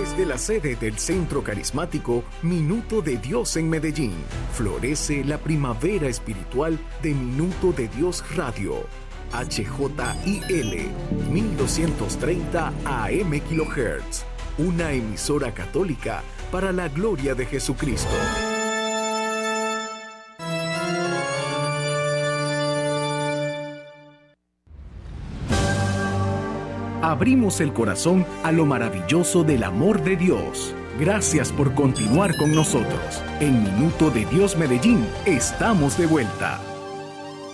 Desde la sede del Centro Carismático Minuto de Dios en Medellín, florece la primavera espiritual de Minuto de Dios Radio. HJIL 1230 AM kHz, una emisora católica para la gloria de Jesucristo. Abrimos el corazón a lo maravilloso del amor de Dios. Gracias por continuar con nosotros. En Minuto de Dios Medellín estamos de vuelta.